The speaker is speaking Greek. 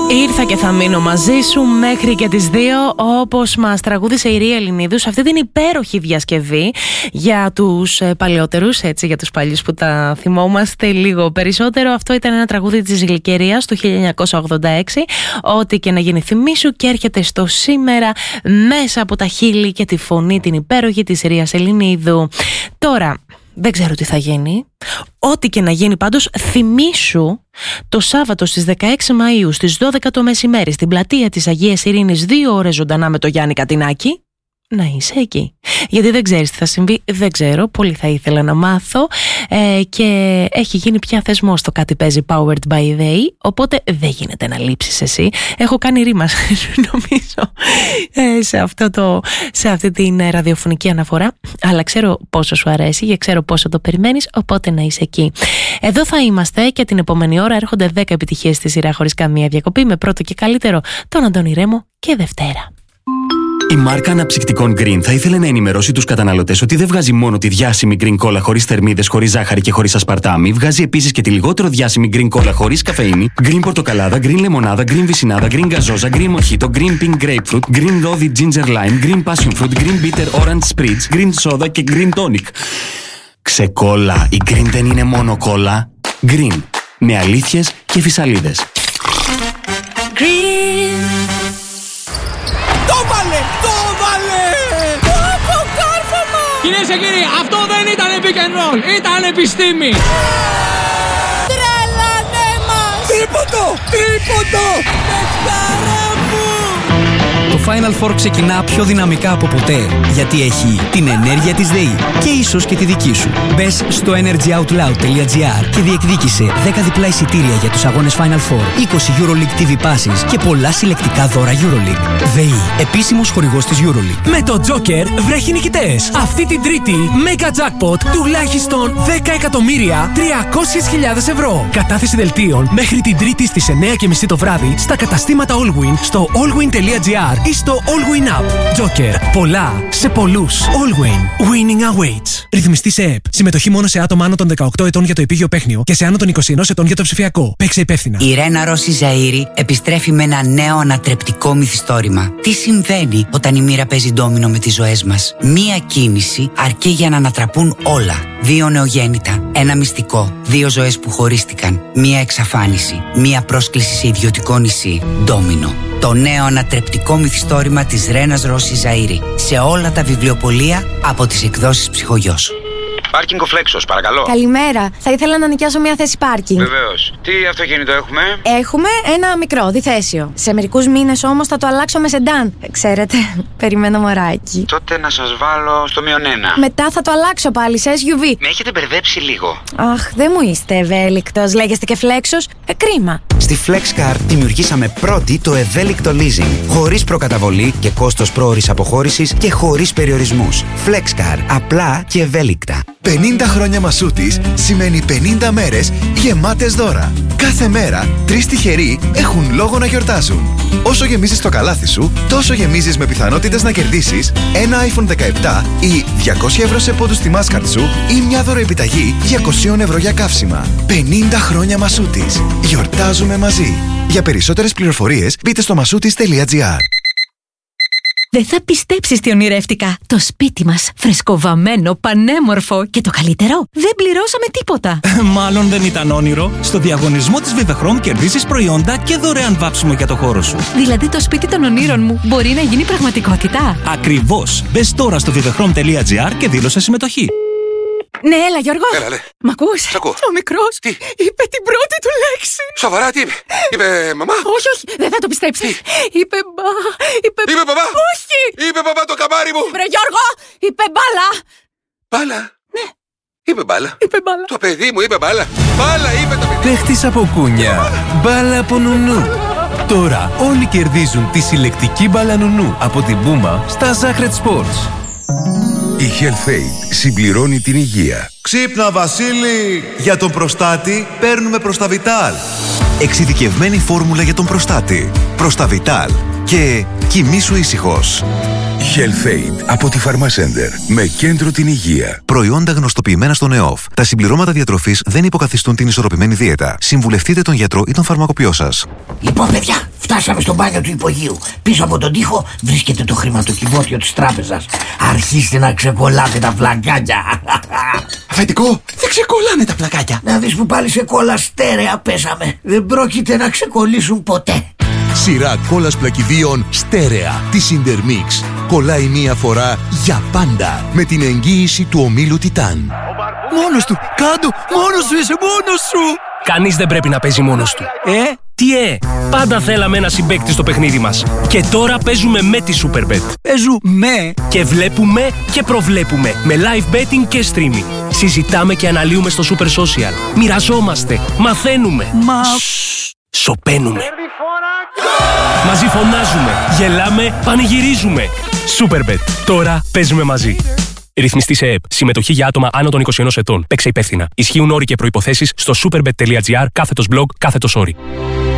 Ήρθα και θα μείνω μαζί σου μέχρι και τις 2, όπως μας τραγούδισε η Ρία Ελληνίδου σε αυτή την υπέροχη διασκευή για τους παλαιότερους, έτσι, για τους παλιούς που τα θυμόμαστε λίγο περισσότερο. Αυτό ήταν ένα τραγούδι της Γλυκερίας του 1986, ό,τι και να γίνει θυμίσου, και έρχεται στο σήμερα μέσα από τα χείλη και τη φωνή την υπέροχη της Ρίας Ελληνίδου. Τώρα, δεν ξέρω τι θα γίνει. Ό,τι και να γίνει πάντως, θυμήσου το Σάββατο στις 16 Μαΐου στις 12 το μεσημέρι στην πλατεία της Αγίας Ειρήνης, 2 ώρες ζωντανά με το Γιάννη Κατινάκη, να είσαι εκεί. Γιατί δεν ξέρεις τι θα συμβεί, δεν ξέρω, πολύ θα ήθελα να μάθω, και έχει γίνει πια θεσμός το κάτι παίζει Powered by They, οπότε δεν γίνεται να λείψεις εσύ. Έχω κάνει ρήμα νομίζω σε αυτή την ραδιοφωνική αναφορά, αλλά ξέρω πόσο σου αρέσει και ξέρω πόσο το περιμένεις, οπότε να είσαι εκεί. Εδώ θα είμαστε και την επόμενη ώρα έρχονται 10 επιτυχίες στη σειρά χωρίς καμία διακοπή, με πρώτο και καλύτερο τον Αντώνη Ρέμο και Δευτέρα. Η μάρκα αναψυκτικών Green θα ήθελε να ενημερώσει τους καταναλωτές ότι δεν βγάζει μόνο τη διάσημη Green Cola χωρίς θερμίδες, χωρίς ζάχαρη και χωρίς ασπαρτάμι, βγάζει επίσης και τη λιγότερο διάσημη Green Cola χωρίς καφεΐνη, Green Πορτοκαλάδα, Green Λεμονάδα, Green Βυσσινάδα, Green Γκαζόζα, Green Mojito, Green Pink Grapefruit, Green Lodi Ginger Lime, Green Passion Fruit, Green Bitter Orange Spritz, Green Soda και Green Tonic. Ξεκόλα, η Green δεν είναι μόνο κόλλα. Green, με αλήθειες και φυσαλίδες. Green. Κυρίες και κύριοι, αυτό δεν ήταν pick and roll, ήταν επιστήμη. Τρέλανε μας! Τρίποντο! Πεχτάρα μου! Το Final Four ξεκινά πιο δυναμικά από ποτέ, γιατί έχει την ενέργεια της ΔΕΗ και ίσως και τη δική σου. Μπες στο energyoutloud.gr και διεκδίκησε 10 διπλά εισιτήρια για τους αγώνες Final Four, 20 EuroLeague TV passes και πολλά συλλεκτικά δώρα EuroLeague. ΔΕΗ, επίσημος χορηγός της EuroLeague. Με το Joker βρέχει νικητές. Αυτή την Τρίτη, Mega Jackpot τουλάχιστον 10.300.000 ευρώ. Κατάθεση δελτίων μέχρι την Τρίτη στις 9:30 το βράδυ στα καταστήματα Allwyn στο allwyn.gr ή στο Allwyn App. Joker. Πολλά σε πολλούς. Allwyn. Winning awaits. Ρυθμιστή σε ΕΠ. Συμμετοχή μόνο σε άτομα άνω των 18 ετών για το επίγειο παίχνιο και σε άνω των 21 ετών για το ψηφιακό. Παίξε υπεύθυνα. Η Ρένα Ρώση Ζαΐρη επιστρέφει με ένα νέο ανατρεπτικό μυθιστόρημα. Τι συμβαίνει όταν η μοίρα παίζει ντόμινο με τις ζωές μας? Μία κίνηση αρκεί για να ανατραπούν όλα. 2 νεογέννητα, ένα μυστικό, 2 ζωές που χωρίστηκαν, μία εξαφάνιση, μία πρόσκληση σε ιδιωτικό νησί. Ντόμινο. Το νέο ανατρεπτικό μυθιστόρημα της Ρένας Ρώση Ζαΐρη. Σε όλα τα βιβλιοπωλεία από τις εκδόσεις Ψυχογιός. Πάρκινγκ ο Φλέξος, παρακαλώ. Καλημέρα. Θα ήθελα να νοικιάσω μια θέση πάρκινγκ. Βεβαίως. Τι αυτοκίνητο έχουμε? Έχουμε ένα μικρό, διθέσιο. Σε μερικούς μήνες όμως θα το αλλάξω με σεντάν. Ξέρετε, περιμένω μωράκι. Τότε να σας βάλω στο -1. Μετά θα το αλλάξω πάλι σε SUV. Με έχετε μπερδέψει λίγο. Αχ, δεν μου είστε ευέλικτος. Λέγεστε και Φλέξος. Κρίμα. Στη FlexCar δημιουργήσαμε πρώτη το ευέλικτο leasing. Χωρίς προκαταβολή και κόστος πρόωρης αποχώρησης και χωρίς περιορισμούς. FlexCar. Απλά και ευέλικτα. 50 χρόνια Μασούτης σημαίνει 50 μέρες γεμάτες δώρα. Κάθε μέρα 3 τυχεροί έχουν λόγο να γιορτάζουν. Όσο γεμίζεις το καλάθι σου, τόσο γεμίζεις με πιθανότητες να κερδίσεις ένα iPhone 17 ή 200 ευρώ σε πόντους στη Mastercard σου ή μια δωροεπιταγή 200 ευρώ για καύσιμα. 50 χρόνια Μασούτης. Γιορτάζουμε μαζί. Για περισσότερες πληροφορίες μπείτε στο masoutis.gr. Δεν θα πιστέψεις τι ονειρεύτηκα. Το σπίτι μας, φρεσκοβαμμένο, πανέμορφο και το καλύτερο, δεν πληρώσαμε τίποτα. Μάλλον δεν ήταν όνειρο. Στο διαγωνισμό της Vivechrome κερδίζεις προϊόντα και δωρεάν βάψιμο για το χώρο σου. Δηλαδή το σπίτι των ονείρων μου μπορεί να γίνει πραγματικότητα. Ακριβώς. Μπες τώρα στο vivechrome.gr και δήλωσε συμμετοχή. Ναι, έλα Γιώργο. Έλα, ναι. Μ' ακούς? Σ' ακούω. Ο μικρός Τι? είπε την πρώτη του λέξη. Σοβαρά, τι είπε? Είπε μαμά? Όχι, δεν θα το πιστέψεις. Είπε μπαμπά? Όχι. Είπε μπαμπά το καμάρι μου. Βρε Γιώργο, είπε μπάλα. Μπάλα? Ναι. Είπε μπάλα. Είπε μπάλα. Το παιδί μου είπε μπάλα. Μπάλα είπε το παιδί. Παίχτης από κούνια. Μπάλα από νουνού. Τώρα όλοι κερδίζουν τη συλλεκτική μπάλα νουνού από την Puma στα Zacred Sports. Η Health-Aid συμπληρώνει την υγεία. Ξύπνα Βασίλη! Για τον προστάτη παίρνουμε Προσταβιτάλ. Εξειδικευμένη φόρμουλα για τον προστάτη. Προσταβιτάλ. Και κοιμήσου ήσυχος. Health-Aid από τη Pharmacenter. Με κέντρο την υγεία. Προϊόντα γνωστοποιημένα στον ΕΟΦ. Τα συμπληρώματα διατροφής δεν υποκαθιστούν την ισορροπημένη δίαιτα. Συμβουλευτείτε τον γιατρό ή τον φαρμακοποιό σας. Λοιπόν, παιδιά, Φτάσαμε στο μπάνιο του υπογείου. Πίσω από τον τοίχο βρίσκεται το χρηματοκιβώτιο της τράπεζας. Αρχίστε να ξεκολλάτε τα πλακάκια. Αφεντικό, δεν ξεκολλάνε τα πλακάκια. Να δεις που πάλι σε κόλλα στέρεα πέσαμε. Δεν πρόκειται να ξεκολλήσουν ποτέ. Σειρά κόλλας πλακιδίων στέρεα της Intermix. Κολλάει μία φορά για πάντα με την εγγύηση του ομίλου Τιτάν. Μόνος του, κάτω, μόνος σου είσαι, μόνος σου. Κανείς δεν πρέπει να παίζει μόνος του. Τι πάντα θέλαμε ένα συμπαίκτη στο παιχνίδι μας. Και τώρα παίζουμε με τη Superbet. Παίζουμε και βλέπουμε και προβλέπουμε με live betting και streaming. Συζητάμε και αναλύουμε στο Super Social. Μοιραζόμαστε, μαθαίνουμε. Σωπαίνουμε. Μαζί φωνάζουμε, γελάμε, πανηγυρίζουμε. Superbet. Τώρα παίζουμε μαζί. Ρυθμιστή σε ΕΕΠ. Συμμετοχή για άτομα άνω των 21 ετών. Παίξε υπεύθυνα. Ισχύουν όροι και προϋποθέσεις στο superbet.gr/blog/όροι.